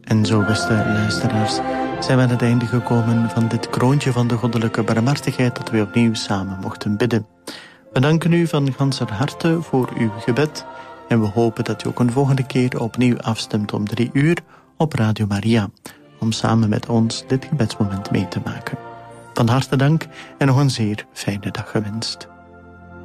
En zo, beste luisteraars, zijn we aan het einde gekomen van dit kroontje van de goddelijke barmhartigheid dat we opnieuw samen mochten bidden. We danken u van ganser harte voor uw gebed en we hopen dat u ook een volgende keer opnieuw afstemt om 3 uur op Radio Maria, om samen met ons dit gebedsmoment mee te maken. Van harte dank en nog een zeer fijne dag gewenst.